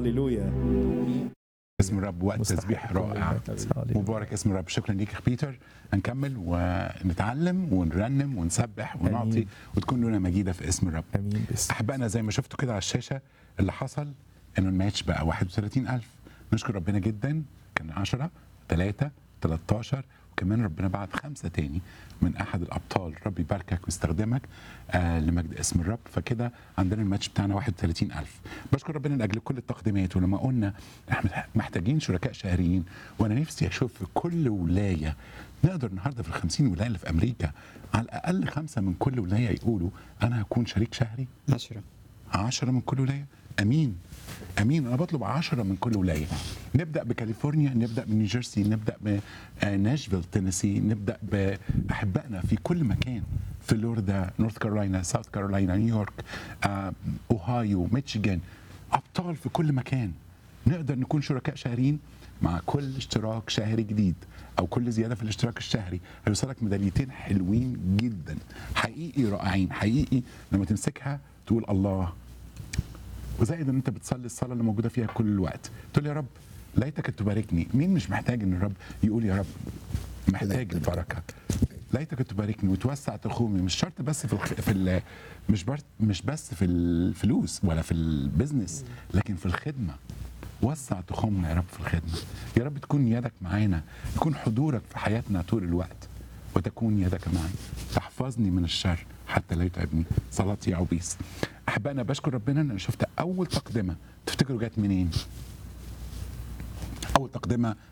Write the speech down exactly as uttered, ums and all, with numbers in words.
هللويا. اسم الرب وقت تسبيح رائع مبارك اسم الرب. شكرا ليك يا بيتر. هنكمل ونتعلم ونرنم ونسبح ونعطي أمين. وتكون لنا مجيده في اسم الرب. امين. بس احبائنا زي ما شفتوا كده على الشاشه اللي حصل انه الماتش بقى واحد وثلاثين ألف. نشكر ربنا جدا. كان عشرة ثلاثة ثلاثة عشر وكمان ربنا بعت خمسه تاني من احد الابطال. ربي يباركك ويستخدمك آه لمجد اسم الرب. فكده عندنا الماتش بتاعنا واحد وثلاثين ألف. بشكر ربنا لاجل كل التقديمات. ولما قلنا احنا محتاجين شركاء شهريين وانا نفسي اشوف في كل ولايه نقدر النهارده في الخمسين ولايه اللي في امريكا على الاقل خمسه من كل ولايه يقولوا انا هكون شريك شهري. عشرة عشرة من كل ولايه. امين امين. انا بطلب عشرة من كل ولايه. نبدا بكاليفورنيا، نبدا بنيوجيرسي، نبدا بناشفيل تينيسي، نبدا باحبائنا في كل مكان، فلوريدا، نورث كارولاينا، ساوث كارولاينا، نيويورك، آه، اوهايو، ميشيغان. ابطال في كل مكان. نقدر نكون شركاء شهريين مع كل اشتراك شهري جديد او كل زياده في الاشتراك الشهري هيوصلك ميداليتين حلوين جدا حقيقي رائعين حقيقي. لما تمسكها تقول الله. وزائد ان انت بتصلي الصلاه اللي موجوده فيها كل الوقت تقول يا رب ليتك تباركني. مين مش محتاج ان الرب يقول يا رب؟ محتاج البركه. ليتك تباركني وتوسع تخومي. مش شرط بس في الخ... في ال... مش بر... مش بس في الفلوس ولا في البيزنس لكن في الخدمه. وسع تخومنا يا رب في الخدمه. يا رب تكون يدك معانا، يكون حضورك في حياتنا طول الوقت وتكون يدك معي. تحفظني من الشر حتى لا يتعبني. صلاتي يا عبيس. احبائنا بشكر ربنا ان انا شفت اول تقدمه. تفتكروا جت منين؟ اول تقدمه